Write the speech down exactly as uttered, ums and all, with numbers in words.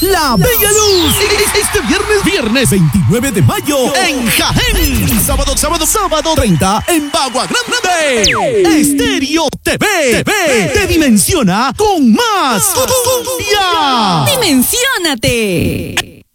La Bella Luz. Este viernes, viernes veintinueve de mayo en Jaén. Y sábado, sábado, sábado treinta en Bagua Grande. Estéreo T V. T V te dimensiona con más cumbia. ¡Dimensiónate!